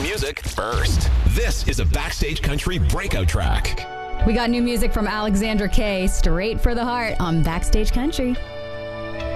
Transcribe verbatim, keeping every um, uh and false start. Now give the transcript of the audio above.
music first. This is a Backstage Country breakout track. We got new music from Alexandra Kay, Straight for the Heart on Backstage Country.